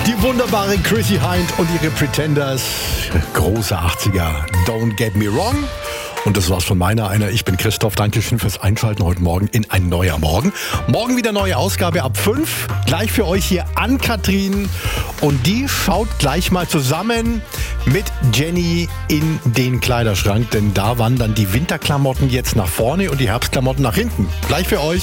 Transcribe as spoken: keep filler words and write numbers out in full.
Die wunderbare Chrissy Hind und ihre Pretenders. Große achtziger. Don't get me wrong. Und das war's von meiner einer. Ich bin Christoph. Dankeschön fürs Einschalten heute Morgen in ein neuer Morgen. Morgen wieder neue Ausgabe ab fünf. Gleich für euch hier Ann-Kathrin. Und die schaut gleich mal zusammen mit Jenny in den Kleiderschrank. Denn da wandern die Winterklamotten jetzt nach vorne und die Herbstklamotten nach hinten. Gleich für euch.